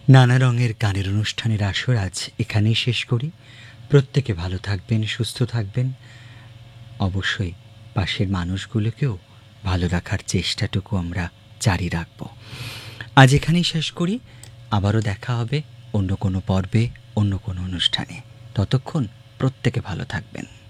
নানা রঙের গানের অনুষ্ঠানের আসর আজ এখানেই শেষ করি। প্রত্যেকে ভালো থাকবেন, সুস্থ থাকবেন। অবশ্যই পাশের মানুষগুলোকেও ভালো রাখার চেষ্টাটুকু আমরা জারি রাখব। আজ এখানেই শেষ করি। আবারও দেখা হবে অন্য কোনো পর্বে, অন্য কোনো অনুষ্ঠানে। ততক্ষণ প্রত্যেকে ভালো থাকবেন।